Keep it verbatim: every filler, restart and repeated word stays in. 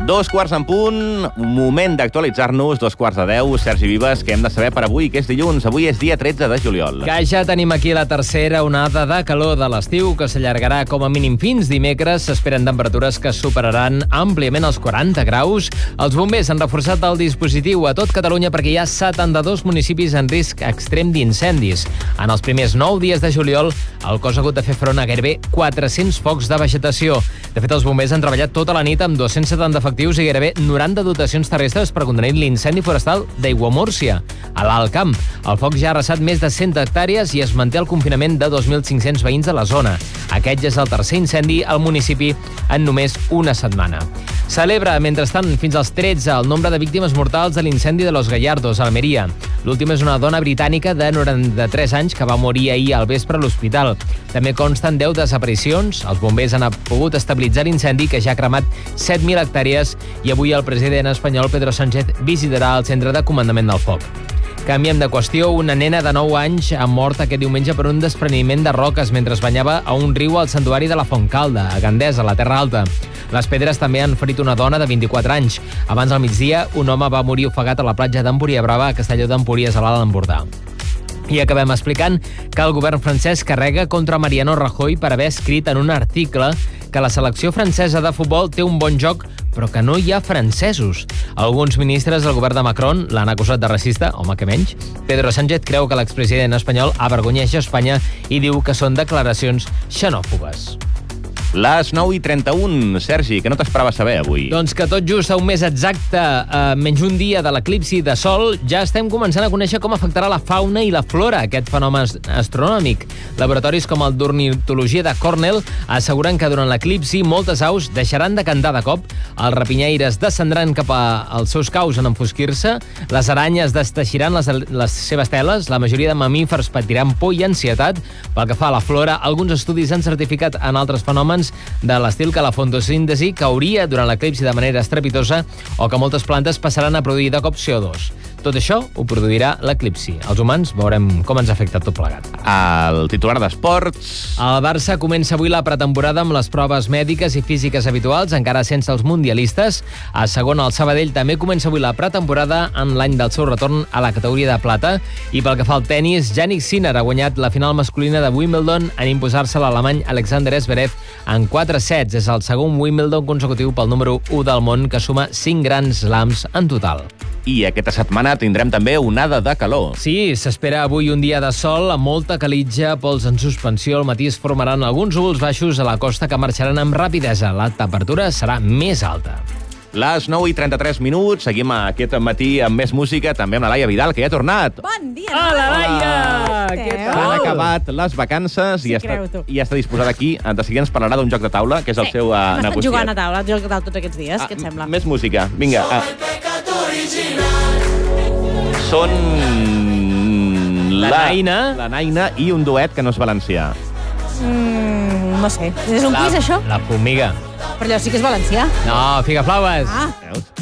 Dos quarts en punt, moment d'actualitzar-nos, dos quarts de deu. Sergi Vives, què hem de saber per avui, que és dilluns? Avui és dia tretze de juliol. Que ja tenim aquí la tercera onada de calor de l'estiu, que s'allargarà com a mínim fins dimecres. S'esperen temperatures que superaran àmpliament els quaranta graus. Els bombers han reforçat el dispositiu a tot Catalunya perquè hi ha setanta-dos municipis en risc extrem d'incendis. En els primers nou dies de juliol, el cos ha hagut de fer front a gairebé quatre-cents focs de vegetació. De fet, els bombers han treballat tota la nit amb dos-cents setanta efectius i gairebé noranta dotacions terrestres per contenir l'incendi forestal d'Aiguamúrcia, a l'Alt Camp. El foc ja ha arrasat més de cent hectàrees i es manté el confinament de dos mil cinc-cents veïns de la zona. Aquest ja és el tercer incendi al municipi en només una setmana. Celebra, mentrestant, fins als tretze el nombre de víctimes mortals de l'incendi de Los Gallardos, a Almeria. L'última és una dona britànica de noranta-tres anys que va morir ahir al vespre a l'hospital. També consten deu desaparicions. Els bombers han pogut estabilitzar l'incendi, que ja ha cremat set mil hectàrees, i avui el president espanyol Pedro Sánchez visitarà el centre de comandament del foc. Canviem de qüestió. Una nena de nou anys ha mort aquest diumenge per un despreniment de roques mentre es banyava a un riu al santuari de la Fontcalda, a Gandesa, a la Terra Alta. Les pedres també han ferit una dona de vint-i-quatre anys. Abans del migdia, un home va morir ofegat a la platja d'Empúria Brava, a Castelló d'Empúries, a l'Alt Empordà. I acabem explicant que el govern francès carrega contra Mariano Rajoy per haver escrit en un article que la selecció francesa de futbol té un bon joc, però que no hi ha francesos. Alguns ministres del govern de Macron l'han acusat de racista, home que menys. Pedro Sánchez creu que l'expresident espanyol avergonyeix Espanya i diu que són declaracions xenòfobes. Les nou i trenta-un. Sergi, què no t'esperava saber avui? Doncs que tot just a un mes exacte, eh, menys un dia de l'eclipsi de Sol, ja estem començant a conèixer com afectarà la fauna i la flora aquest fenomen astronòmic. Laboratoris com el d'ornitologia de Cornell asseguren que durant l'eclipsi moltes aus deixaran de cantar de cop, els rapinyaires descendran cap als seus caus en enfosquir-se, les aranyes desteixiran les, les seves teles, la majoria de mamífers patiran por i ansietat. Pel que fa a la flora, alguns estudis han certificat en altres fenòmens de l'estil que la fotosíntesi cauria durant l'eclipsi de manera estrepitosa o que moltes plantes passaran a produir de cop C O dos. Tot això ho produirà l'eclipsi. Els humans veurem com ens afecta tot plegat. El titular d'esports. El Barça comença avui la pretemporada amb les proves mèdiques i físiques habituals, encara sense els mundialistes. A segona, el Sabadell també comença avui la pretemporada en l'any del seu retorn a la categoria de plata. I pel que fa al tenis, Jannik Sinner ha guanyat la final masculina de Wimbledon en imposar-se l'alemany Alexander Zverev en quatre sets. És el segon Wimbledon consecutiu pel número u del món, que suma cinc grans slams en total. I aquesta setmana tindrem també onada de calor. Sí, s'espera avui un dia de sol amb molta calitja, pols en suspensió. Al matí es formaran alguns núvols baixos a la costa que marxaran amb rapidesa. La temperatura serà més alta. Les nou i trenta-tres minuts. Seguim aquest matí amb més música, també amb la Laia Vidal, que ja ha tornat. Bon dia, Hola, Laia! Què tal? Han acabat les vacances Sí, i, està, creu, tu. i està disposada aquí. De seguida ens parlarà d'un joc de taula, que és el Sí, seu uh, hem estat negociat. jugant a taula, joc de taula tots aquests dies, Ah, què et sembla? Més música. Vinga. Ah. Són... La Naina. La Naina i un duet que no és valencià. Mm, no sé, és un La, quiz, això? la fumiga. Però allò sí que és valencià. No, figaflaues. Ah, Veus?